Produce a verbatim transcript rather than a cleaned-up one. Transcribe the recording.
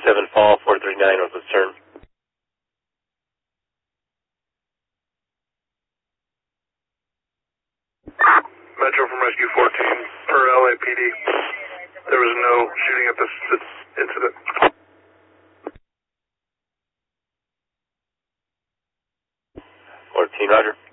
seven Fall, four three nine Northwest Turn. Metro from Rescue fourteen, per L A P D. There was no shooting at this incident. fourteen, roger.